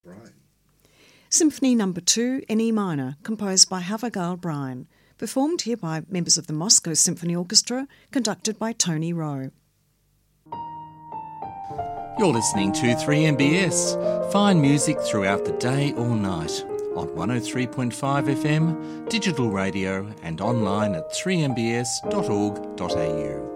Brian. Symphony No. 2 in E minor, composed by Havagal Bryan, performed here by members of the Moscow Symphony Orchestra, conducted by Tony Rowe. You're listening to 3MBS, fine music throughout the day or night, on 103.5 FM, digital radio and online at 3mbs.org.au.